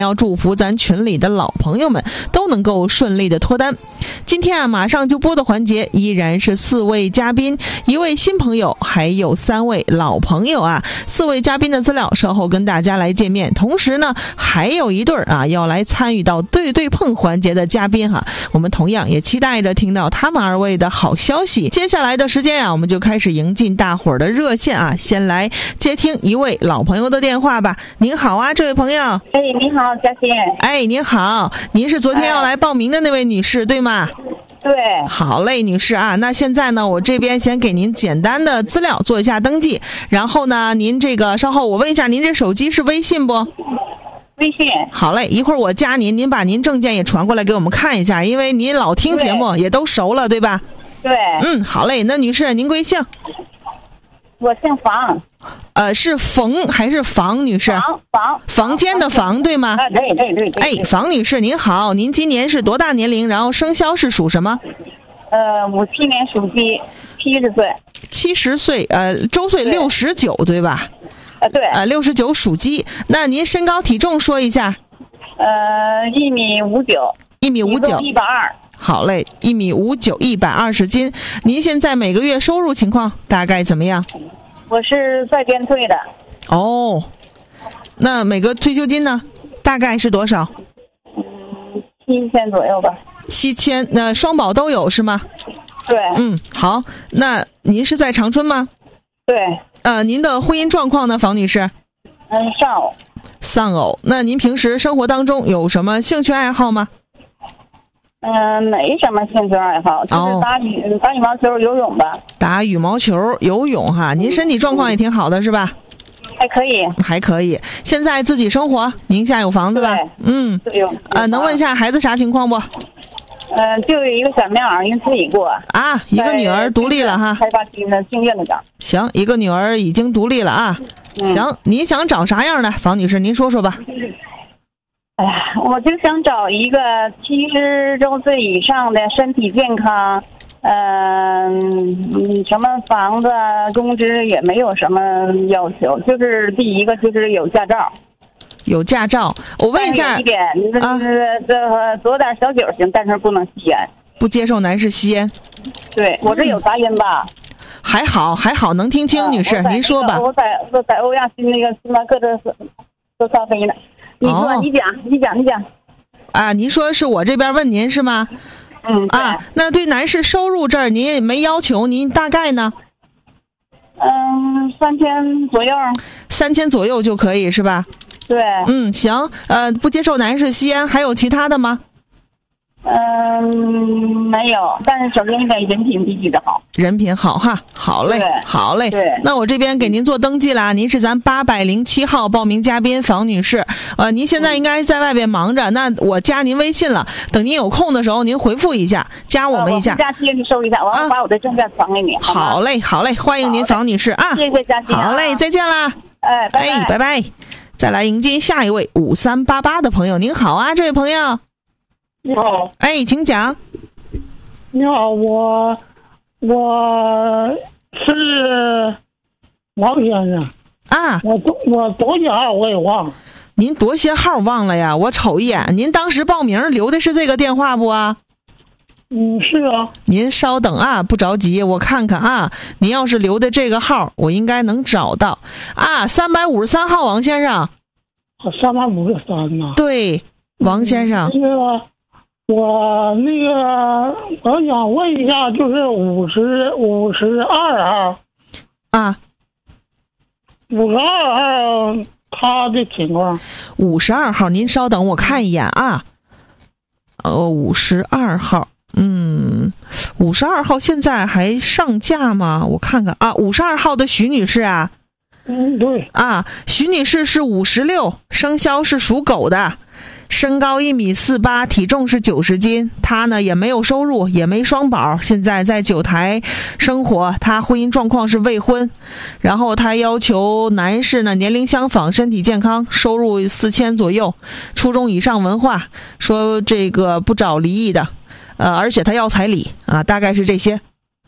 要祝福咱群里的老朋友们都能够顺利的脱单。今天马上就播的环节依然是4位嘉宾，1位新朋友，还有3位老朋友4位嘉宾的资料稍后跟大家来见面。同时呢，还有一对要来参与到对碰环节的嘉宾我们同样也期待着听到他们2位的好消息。接下来的时间我们就开始迎进大伙儿的热线先来接听1位老朋友的电话吧。您好这位朋友。 你好，嘉欣。 您好，您是昨天要来报名的那位女士对吗？ 对。 好嘞，女士那现在呢，我这边先给您简单的资料做一下登记，然后呢，您这个稍后我问一下，您这手机是微信不？ 微信。 好嘞，一会儿我加您，您把您证件也传过来给我们看一下，因为您老听节目也都熟了，对吧？ 对。 好嘞，那女士您贵姓？ 我姓房。 是冯还是房女士？房间的房对吗？ 对。 房女士您好，您今年是多大年龄？然后生肖是属什么 ？57年属鸡，70岁。 70岁，周岁69对吧？ 对。 69属鸡。那您身高体重说一下 ？1米59。 1米59。 120。 好嘞，1米59 ，120斤。您现在每个月收入情况大概怎么样？ 我是在编退的。 那每个退休金呢，大概是多少 ？7000左右吧。 7000，那双保都有是吗？ 对。 好，那您是在长春吗？ 对。 您的婚姻状况呢，房女士？丧偶。那您平时生活当中有什么兴趣爱好吗？ 没什么兴趣爱好，就是打羽毛球、游泳吧。 打羽毛球、游泳您身体状况也挺好的是吧？ 还可以。现在自己生活，名下有房子吧？ 对。 能问一下孩子啥情况不？ 就有一个小棉袄，因为自己过。 一个女儿独立了开发经验的长。 行，一个女儿已经独立了行，您想找啥样的？房女士您说说吧。 我就想找一个70周岁以上的，身体健康，什么房子工资也没有什么要求，就是第一个就是有驾照。 有驾照，我问一下。 一点左点小酒行，但是不能吸烟。 不接受男士吸烟。 对，我这有杂音吧？ 还好，能听清，女士，您说吧。 我在欧亚新那个星巴克这喝咖啡呢。你说，你讲。 您说是我这边问您是吗？ 对。 那对男士收入这儿您也没要求，您大概呢 ？3000左右。 3000左右就可以是吧？ 对。 行。不接受男士吸烟，还有其他的吗？ 没有，但是首先你得人品必须得好。 人品好好嘞，好嘞。 对。 那我这边给您做登记了，您是咱807号报名嘉宾房女士。您现在应该在外边忙着，那我加您微信了，等您有空的时候您回复一下，加我们一下。 嘉欣，你收一下，我要把我的证件传给你。 好嘞，欢迎您房女士谢谢嘉欣。 好嘞，再见啦。拜拜。再来迎接下一位5388的朋友。您好这位朋友。 你好。 请讲。 你好，我是王先生我多些号我也忘了。 您多些号忘了呀？我瞅一眼，您当时报名留的是这个电话不是啊。 您稍等不着急，我看看您要是留的这个号，我应该能找到353号王先生。 353呢？ 对，王先生。 我想问一下，就是52号52号他的情况。 52号，您稍等，我看一眼52号，52号现在还上架吗？我看看52号的徐女士对。 徐女士是56，生肖是属狗的。身高1.48米，体重是90斤。他呢也没有收入，也没双保，现在在九台生活。他婚姻状况是未婚，然后他要求男士呢年龄相仿，身体健康，收入4000左右，初中以上文化，说这个不找离异的，而且他要彩礼大概是这些。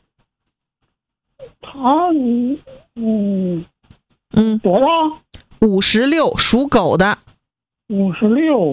他多大？ 56，属狗的。 56。